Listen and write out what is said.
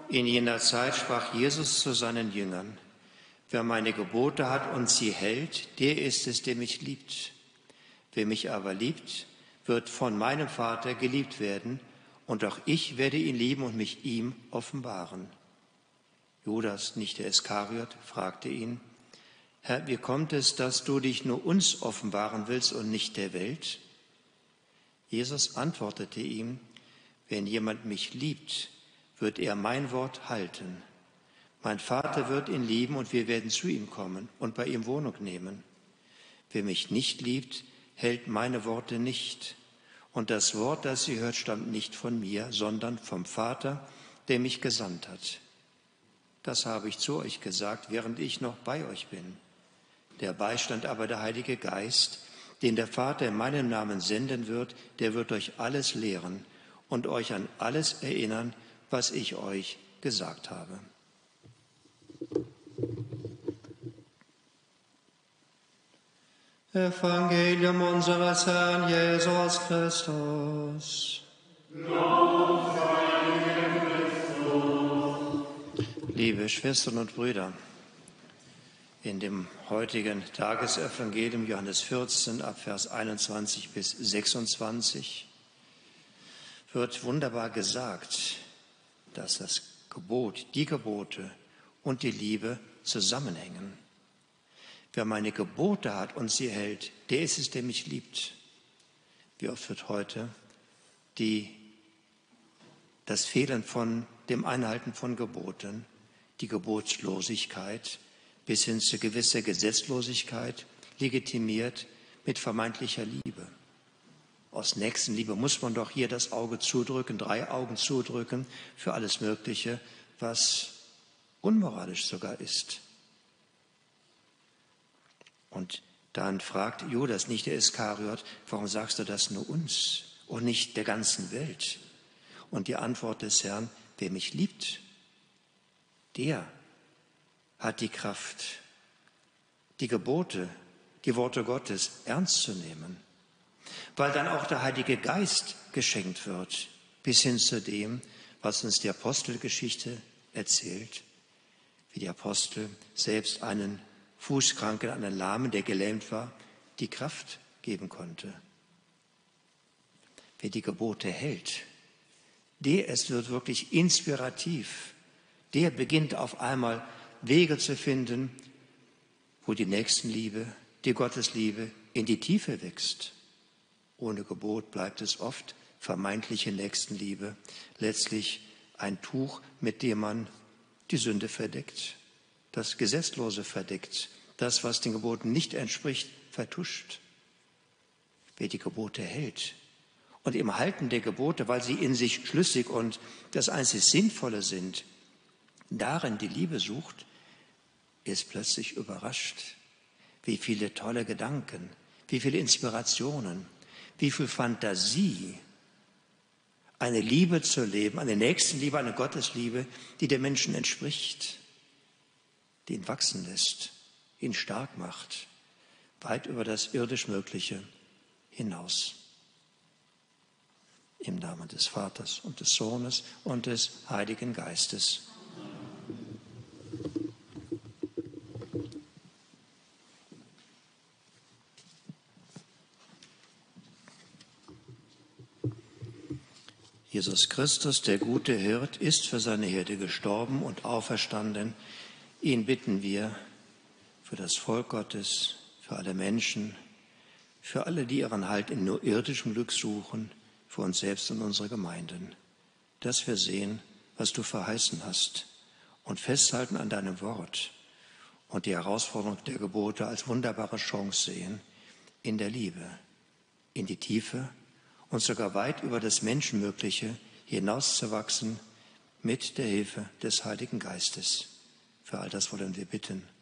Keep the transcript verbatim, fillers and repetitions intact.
In jener Zeit sprach Jesus zu seinen Jüngern: Wer meine Gebote hat und sie hält, der ist es, der mich liebt. Wer mich aber liebt, wird von meinem Vater geliebt werden, und auch ich werde ihn lieben und mich ihm offenbaren. Judas, nicht der Iskariot, fragte ihn: Herr, wie kommt es, dass du dich nur uns offenbaren willst und nicht der Welt? Jesus antwortete ihm: Wenn jemand mich liebt, wird er mein Wort halten. Mein Vater wird ihn lieben und wir werden zu ihm kommen und bei ihm Wohnung nehmen. Wer mich nicht liebt, hält meine Worte nicht. Und das Wort, das sie hört, stammt nicht von mir, sondern vom Vater, der mich gesandt hat. Das habe ich zu euch gesagt, während ich noch bei euch bin. Der Beistand aber, der Heilige Geist, den der Vater in meinem Namen senden wird, der wird euch alles lehren und euch an alles erinnern, was ich euch gesagt habe. Evangelium unseres Herrn Jesus Christus. Lob sei Christus. Liebe Schwestern und Brüder, in dem heutigen Tagesevangelium Johannes vierzehn, ab Vers einundzwanzig bis sechsundzwanzig, wird wunderbar gesagt, dass das Gebot, die Gebote und die Liebe zusammenhängen. Wer meine Gebote hat und sie hält, der ist es, der mich liebt. Wie oft wird heute die, das Fehlen von dem Einhalten von Geboten, die Gebotslosigkeit bis hin zu gewisser Gesetzlosigkeit legitimiert mit vermeintlicher Liebe. Aus Nächstenliebe muss man doch hier das Auge zudrücken, drei Augen zudrücken für alles Mögliche, was unmoralisch sogar ist. Und dann fragt Judas, nicht der Iskariot: Warum sagst du das nur uns und nicht der ganzen Welt? Und die Antwort des Herrn: Wer mich liebt, der hat die Kraft, die Gebote, die Worte Gottes ernst zu nehmen, weil dann auch der Heilige Geist geschenkt wird, bis hin zu dem, was uns die Apostelgeschichte erzählt, wie die Apostel selbst einen Fußkranken, einen Lahmen, der gelähmt war, die Kraft geben konnte. Wer die Gebote hält, der es wird wirklich inspirativ, der beginnt auf einmal Wege zu finden, wo die Nächstenliebe, die Gottesliebe in die Tiefe wächst. Ohne Gebot bleibt es oft vermeintliche Nächstenliebe, letztlich ein Tuch, mit dem man die Sünde verdeckt, das Gesetzlose verdeckt, das, was den Geboten nicht entspricht, vertuscht. Wer die Gebote hält und im Halten der Gebote, weil sie in sich schlüssig und das einzig Sinnvolle sind, darin die Liebe sucht, ist plötzlich überrascht, wie viele tolle Gedanken, wie viele Inspirationen, wie viel Fantasie, eine Liebe zu leben, eine Nächstenliebe, eine Gottesliebe, die dem Menschen entspricht, die ihn wachsen lässt, ihn stark macht, weit über das irdisch Mögliche hinaus. Im Namen des Vaters und des Sohnes und des Heiligen Geistes. Jesus Christus, der gute Hirt, ist für seine Herde gestorben und auferstanden. Ihn bitten wir für das Volk Gottes, für alle Menschen, für alle, die ihren Halt in nur irdischem Glück suchen, für uns selbst und unsere Gemeinden, dass wir sehen, was du verheißen hast und festhalten an deinem Wort und die Herausforderung der Gebote als wunderbare Chance sehen, in der Liebe, in die Tiefe und sogar weit über das Menschenmögliche hinauszuwachsen mit der Hilfe des Heiligen Geistes. Für all das wollen wir bitten